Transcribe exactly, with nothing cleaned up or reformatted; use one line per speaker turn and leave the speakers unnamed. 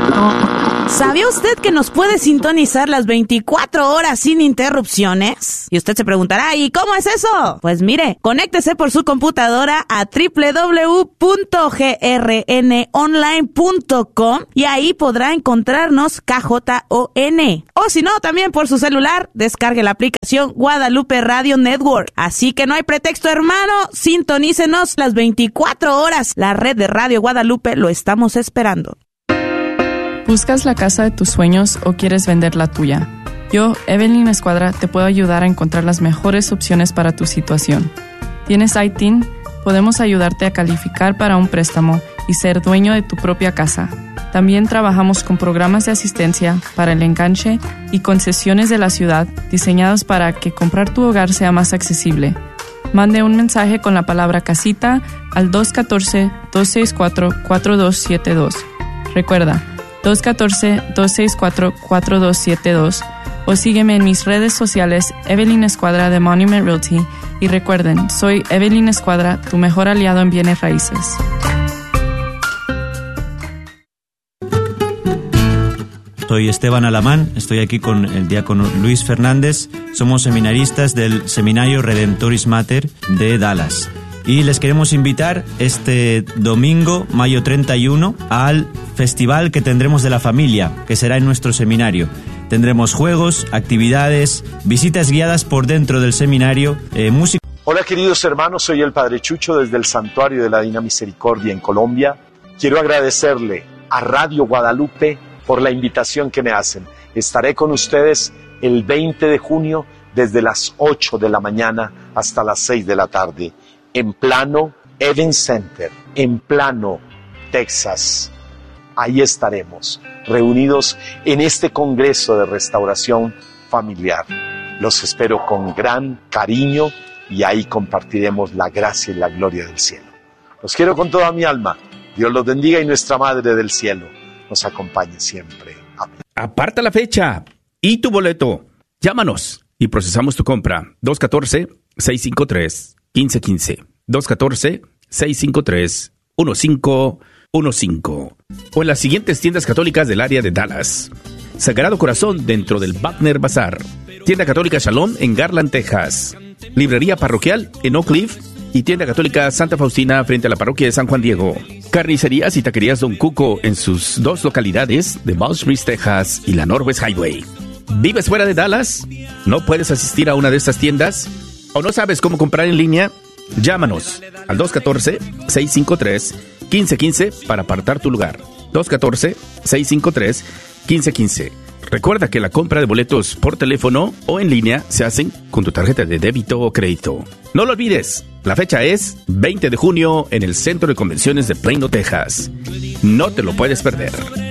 ¿Sabía usted que nos puede sintonizar las veinticuatro horas sin interrupciones? Y usted se preguntará, ¿y cómo es eso? Pues mire, conéctese por su computadora a doble u doble u doble u punto g r n online punto com y ahí podrá encontrarnos K J O N. O si no, también por su celular, descargue la aplicación Guadalupe Radio Network. Así que no hay pretexto, hermano, sintonícenos las veinticuatro horas. La red de Radio Guadalupe lo estamos esperando.
¿Buscas la casa de tus sueños o quieres vender la tuya? Yo, Evelyn Escuadra, te puedo ayudar a encontrar las mejores opciones para tu situación. ¿Tienes I T I N? Podemos ayudarte a calificar para un préstamo y ser dueño de tu propia casa. También trabajamos con programas de asistencia para el enganche y concesiones de la ciudad diseñados para que comprar tu hogar sea más accesible. Mande un mensaje con la palabra casita al dos uno cuatro, dos seis cuatro, cuatro dos siete dos. Recuerda, dos uno cuatro, dos seis cuatro, cuatro dos siete dos o sígueme en mis redes sociales Evelyn Escuadra de Monument Realty y recuerden, soy Evelyn Escuadra, tu mejor aliado en bienes raíces.
Soy Esteban Alamán, estoy aquí con el diácono Luis Fernández, somos seminaristas del Seminario Redentoris Mater de Dallas. Y les queremos invitar este domingo, mayo treinta y uno, al festival que tendremos de la familia, que será en nuestro seminario. Tendremos juegos, actividades, visitas guiadas por dentro del seminario, eh, música.
Hola queridos hermanos, soy el Padre Chucho desde el Santuario de la Divina Misericordia en Colombia. Quiero agradecerle a Radio Guadalupe por la invitación que me hacen. Estaré con ustedes el veinte de junio desde las ocho de la mañana hasta las seis de la tarde. En Plano Event Center, en Plano, Texas. Ahí estaremos, reunidos en este Congreso de Restauración Familiar. Los espero con gran cariño y ahí compartiremos la gracia y la gloria del cielo. Los quiero con toda mi alma. Dios los bendiga y nuestra Madre del Cielo nos acompañe siempre. Amén.
Aparta la fecha y tu boleto. Llámanos y procesamos tu compra. dos uno cuatro, seis cinco tres, uno cinco uno cinco. dos uno cuatro, seis cinco tres, uno cinco uno cinco. O en las siguientes tiendas católicas del área de Dallas. Sagrado Corazón dentro del Wagner Bazar. Tienda Católica Shalom en Garland, Texas. Librería Parroquial en Oak Cliff. Y Tienda Católica Santa Faustina frente a la parroquia de San Juan Diego. Carnicerías y taquerías Don Cuco en sus dos localidades de Balls Breeze, Texas y la Northwest Highway. ¿Vives fuera de Dallas? ¿No puedes asistir a una de estas tiendas? ¿O no sabes cómo comprar en línea? Llámanos al dos uno cuatro, seis cinco tres, uno cinco uno cinco para apartar tu lugar. dos uno cuatro, seis cinco tres, uno cinco uno cinco. Recuerda que la compra de boletos por teléfono o en línea se hacen con tu tarjeta de débito o crédito. No lo olvides, la fecha es veinte de junio en el Centro de Convenciones de Plano, Texas. No te lo puedes perder.